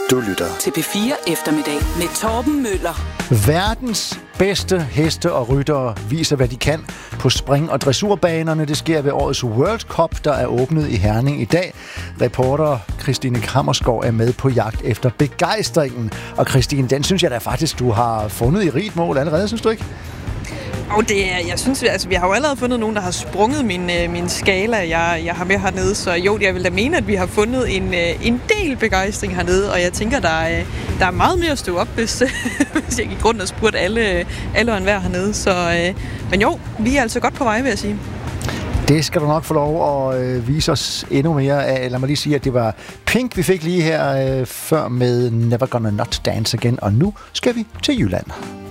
Du lytter til P4 Eftermiddag med Torben Møller. Verdens bedste heste og ryttere viser, hvad de kan på spring- og dressurbanerne. Det sker ved årets World Cup, der er åbnet i Herning i dag. Reporter Christine Kammersgaard er med på jagt efter begejstringen. Og Christine, den synes jeg da faktisk, du har fundet i rigt mål allerede, synes du ikke? Og jeg synes, altså, vi har jo allerede fundet nogen, der har sprunget min skala, jeg har med hernede. Så jo, jeg vil da mene, at vi har fundet en del begejstring hernede. Og jeg tænker, der er meget mere at stå op, hvis jeg gik rundt og spurgte alle og enhver hernede. Så, men jo, vi er altså godt på vej, vil jeg sige. Det skal du nok få lov at vise os endnu mere af. Lad mig lige sige, at det var Pink, vi fik lige her før med Never Gonna Not Dance Again. Og nu skal vi til Jylland.